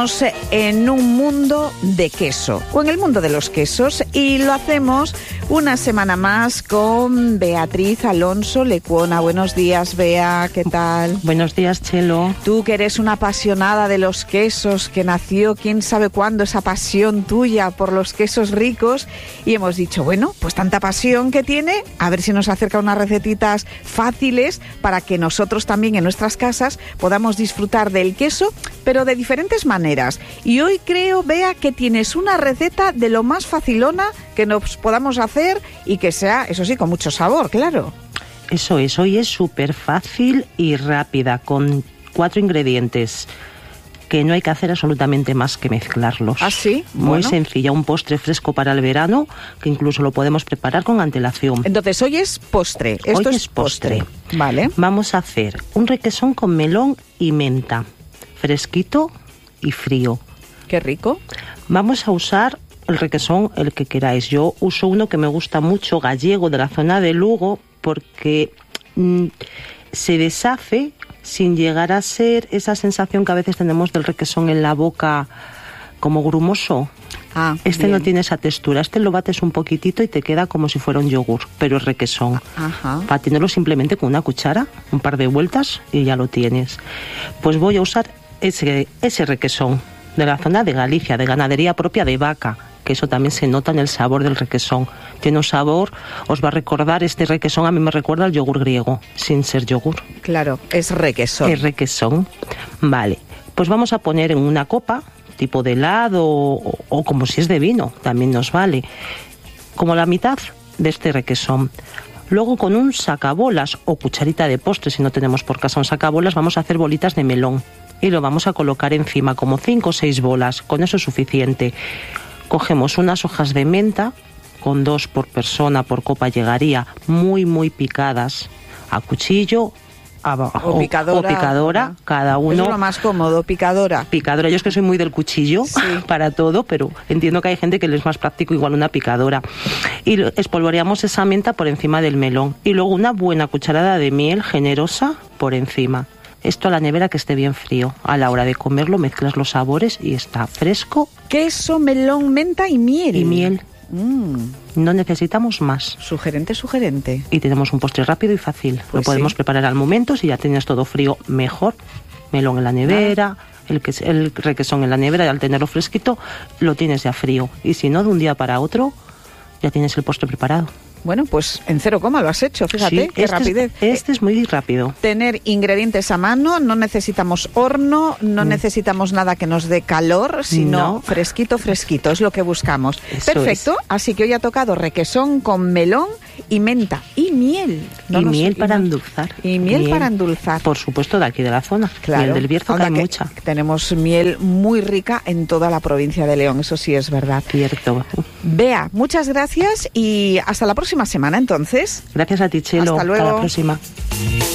En un mundo de queso, o en el mundo de los quesos, y lo hacemos una semana más con Beatriz Alonso Lecuona. Buenos días, Bea, ¿qué tal? Buenos días, Chelo. Tú que eres una apasionada de los quesos, que nació quién sabe cuándo esa pasión tuya por los quesos ricos, y hemos dicho, bueno, pues tanta pasión que tiene, a ver si nos acerca unas recetitas fáciles para que nosotros también en nuestras casas podamos disfrutar del queso, pero de diferentes maneras. Y hoy creo, Bea, que tienes una receta de lo más facilona que nos podamos hacer y que sea, eso sí, con mucho sabor, claro. Eso es, hoy es súper fácil y rápida, con 4 ingredientes que no hay que hacer absolutamente más que mezclarlos. ¿Ah, sí? Muy sencilla, un postre fresco para el verano, que incluso lo podemos preparar con antelación. Entonces, hoy es postre. Esto hoy es postre. Vale. Vamos a hacer un requesón con melón y menta, fresquito y frío. Qué rico. Vamos a usar el requesón, el que queráis. Yo uso uno que me gusta mucho, gallego, de la zona de Lugo, porque se deshace sin llegar a ser esa sensación que a veces tenemos del requesón en la boca como grumoso. Este bien. No tiene esa textura. Este lo bates un poquitito y te queda como si fuera un yogur, pero es requesón. Ajá. Para tenerlo simplemente con una cuchara, un par de vueltas y ya lo tienes. Pues voy a usar ese requesón de la zona de Galicia, de ganadería propia de vaca, que eso también se nota en el sabor del requesón. Tiene un sabor, os va a recordar, este requesón a mí me recuerda al yogur griego, sin ser yogur. Claro, es requesón. Es requesón. Vale, pues vamos a poner en una copa, tipo de helado o como si es de vino, también nos vale, como la mitad de este requesón. Luego con un sacabolas o cucharita de postre, si no tenemos por casa un sacabolas, vamos a hacer bolitas de melón. Y lo vamos a colocar encima, como 5 o 6 bolas, con eso es suficiente. Cogemos unas hojas de menta, con 2 por persona, por copa llegaría, muy muy picadas, a cuchillo o picadora, cada uno. Es lo más cómodo, picadora. Picadora, yo es que soy muy del cuchillo, sí, para todo, pero entiendo que hay gente que les es más práctico igual una picadora. Y espolvoreamos esa menta por encima del melón. Y luego una buena cucharada de miel generosa por encima. Esto a la nevera que esté bien frío. A la hora de comerlo mezclas los sabores y está fresco. Queso, melón, menta y miel. Y miel. No necesitamos más. Sugerente. Y tenemos un postre rápido y fácil. Pues lo podemos preparar al momento. Si ya tienes todo frío, mejor. Melón en la nevera, el requesón en la nevera, y al tenerlo fresquito, lo tienes ya frío. Y si no, de un día para otro, ya tienes el postre preparado. Bueno, pues en 0, lo has hecho, fíjate, sí, qué rapidez. Este es muy rápido. Tener ingredientes a mano, no necesitamos horno, no necesitamos nada que nos dé calor, sino fresquito, es lo que buscamos. Eso perfecto, así que hoy ha tocado requesón con melón y menta y miel. Miel para endulzar. Y miel para endulzar. Por supuesto, de aquí de la zona. Claro. Miel del Bierzo, que hay mucha. Tenemos miel muy rica en toda la provincia de León, eso sí es verdad. Cierto. Bea, muchas gracias y hasta la próxima semana, entonces. Gracias a ti, Chelo. Hasta luego. Hasta la próxima.